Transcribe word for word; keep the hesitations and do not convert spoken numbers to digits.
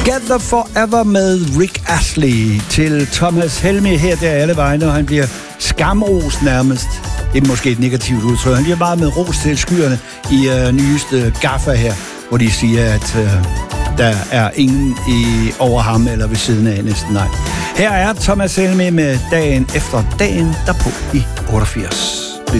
Together Forever med Rick Astley til Thomas Helmig her der alle vegne, og han bliver skamros nærmest. Det er måske et negativt udtryk. Han bliver meget med ros til skyerne i uh, nyeste Gaffa her, hvor de siger, at uh, der er ingen i over ham eller ved siden af næsten nej. Her er Thomas Helmig med Dagen efter dagen derpå i otteogfirs.